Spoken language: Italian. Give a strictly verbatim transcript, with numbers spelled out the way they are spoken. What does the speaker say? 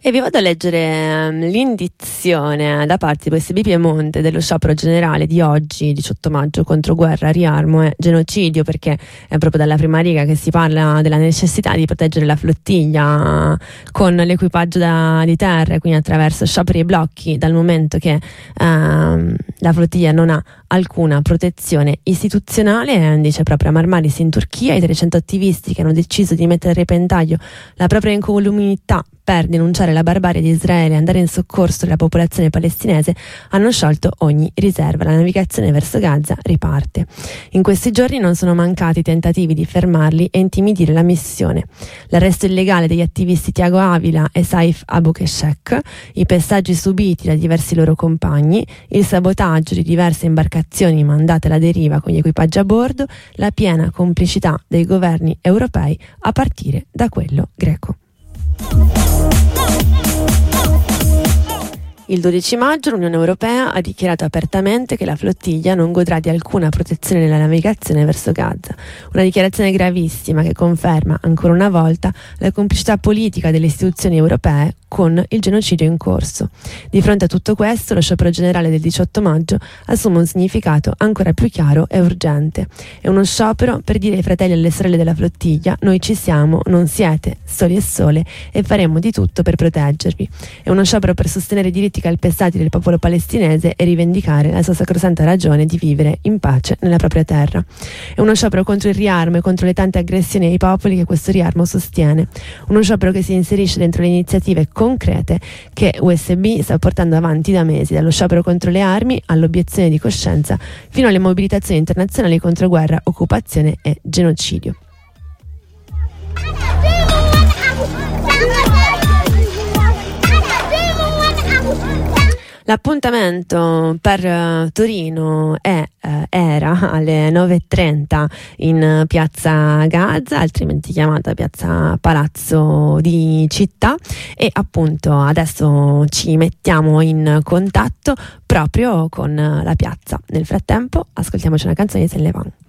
E vi vado a leggere um, l'indizione da parte di U S B Piemonte dello sciopero generale di oggi, diciotto maggio, contro guerra, riarmo e genocidio, perché è proprio dalla prima riga che si parla della necessità di proteggere la flottiglia con l'equipaggio da, di terra, quindi attraverso scioperi e blocchi, dal momento che um, la flottiglia non ha alcuna protezione istituzionale. Dice proprio a Marmaris in Turchia i trecento attivisti che hanno deciso di mettere a repentaglio la propria incolumità per denunciare la barbarie di Israele e andare in soccorso della popolazione palestinese hanno sciolto ogni riserva. La navigazione verso Gaza riparte. In questi giorni non sono mancati tentativi di fermarli e intimidire la missione. L'arresto illegale degli attivisti Tiago Avila e Saif Abukeshek, i pestaggi subiti da diversi loro compagni, il sabotaggio di diverse imbarcazioni mandate alla deriva con gli equipaggi a bordo, la piena complicità dei governi europei a partire da quello greco. Il dodici maggio l'Unione Europea ha dichiarato apertamente che la flottiglia non godrà di alcuna protezione nella navigazione verso Gaza. Una dichiarazione gravissima che conferma ancora una volta la complicità politica delle istituzioni europee con il genocidio in corso. Di fronte a tutto questo, lo sciopero generale del diciotto maggio assume un significato ancora più chiaro e urgente. È uno sciopero per dire ai fratelli e alle sorelle della flottiglia: noi ci siamo, non siete soli e sole e faremo di tutto per proteggervi. È uno sciopero per sostenere i diritti calpestati del popolo palestinese e rivendicare la sua sacrosanta ragione di vivere in pace nella propria terra. È uno sciopero contro il riarmo e contro le tante aggressioni ai popoli che questo riarmo sostiene. Uno sciopero che si inserisce dentro le iniziative concrete che U S B sta portando avanti da mesi, dallo sciopero contro le armi all'obiezione di coscienza fino alle mobilitazioni internazionali contro guerra, occupazione e genocidio. L'appuntamento per uh, Torino è, uh, era alle nove e trenta in piazza Gaza, altrimenti chiamata piazza Palazzo di Città, e appunto adesso ci mettiamo in contatto proprio con la piazza. Nel frattempo ascoltiamoci una canzone di Saint Laurent.